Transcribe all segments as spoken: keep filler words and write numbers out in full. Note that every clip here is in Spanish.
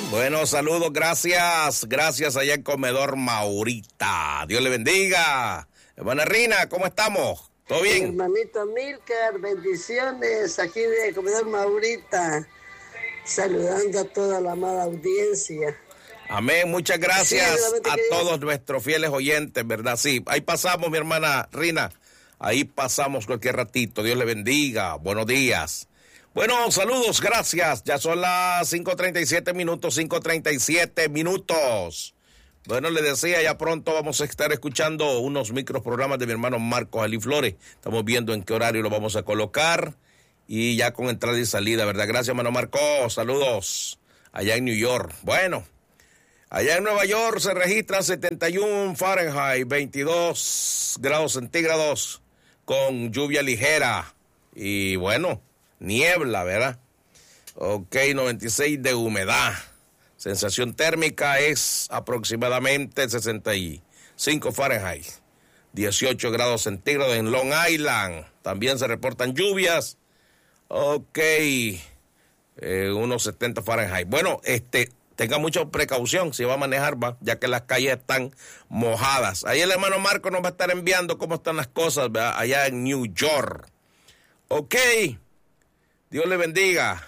Bueno, saludos, gracias, gracias allá en Comedor Maurita. Dios le bendiga. Hermana Rina, ¿cómo estamos? ¿Todo bien? Hermanito Milcar, bendiciones aquí de Comedor Maurita, saludando a toda la amada audiencia. Amén, muchas gracias sí, a quería... todos nuestros fieles oyentes, ¿verdad? Sí, ahí pasamos, mi hermana Rina, ahí pasamos cualquier ratito. Dios le bendiga, buenos días. Bueno, saludos, gracias. Ya son las cinco treinta y siete minutos, cinco treinta y siete minutos. Bueno, le decía, ya pronto vamos a estar escuchando unos microprogramas de mi hermano Marcos Ali Flores. Estamos viendo en qué horario lo vamos a colocar y ya con entrada y salida, ¿verdad? Gracias, hermano Marcos. Saludos allá en New York. Bueno, allá en Nueva York se registran setenta y uno Fahrenheit, veintidós grados centígrados con lluvia ligera y bueno, niebla, ¿verdad? Ok, noventa y seis de humedad. Sensación térmica es aproximadamente sesenta y cinco Fahrenheit. dieciocho grados centígrados en Long Island. También se reportan lluvias. Ok, eh, unos setenta Fahrenheit. Bueno, este, tenga mucha precaución si va a manejar, va, ya que las calles están mojadas. Ahí el hermano Marco nos va a estar enviando cómo están las cosas, ¿verdad? Allá en New York. Ok. Dios le bendiga.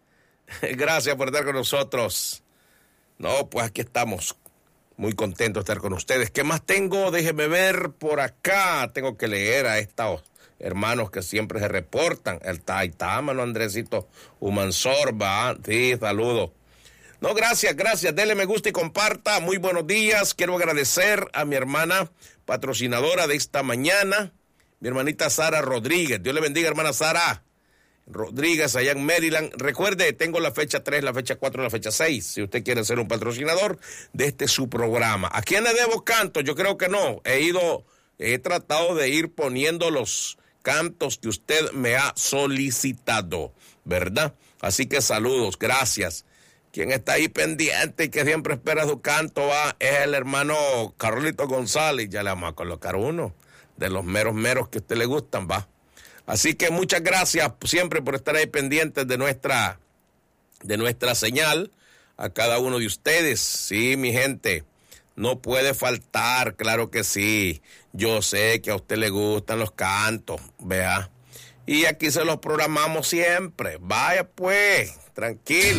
Gracias por estar con nosotros. No, pues aquí estamos. Muy contentos de estar con ustedes. ¿Qué más tengo? Déjeme ver por acá. Tengo que leer a estos hermanos que siempre se reportan. El Taitámano, Andresito Humansorba. Sí, saludos. No, gracias, gracias. Dele me gusta y comparta. Muy buenos días. Quiero agradecer a mi hermana patrocinadora de esta mañana, mi hermanita Sara Rodríguez. Dios le bendiga, hermana Sara Rodríguez, allá en Maryland. Recuerde, tengo la fecha tres, la fecha cuatro, la fecha seis, si usted quiere ser un patrocinador de este su programa. ¿A quién le debo canto? Yo creo que no. He ido, he tratado de ir poniendo los cantos que usted me ha solicitado, ¿verdad? Así que saludos, gracias. Quien está ahí pendiente y que siempre espera su canto va, es el hermano Carlito González. Ya le vamos a colocar uno de los meros meros que a usted le gustan, va. Así que muchas gracias siempre por estar ahí pendientes de nuestra, de nuestra señal, a cada uno de ustedes. Sí, mi gente, no puede faltar, claro que sí. Yo sé que a usted le gustan los cantos, vea. Y aquí se los programamos siempre. Vaya pues, tranquilo.